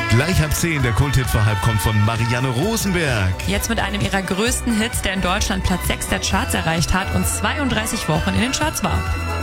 Gleich ab 10, der Kulthit für halb kommt von Marianne Rosenberg. Jetzt mit einem ihrer größten Hits, der in Deutschland Platz 6 der Charts erreicht hat und 32 Wochen in den Charts war.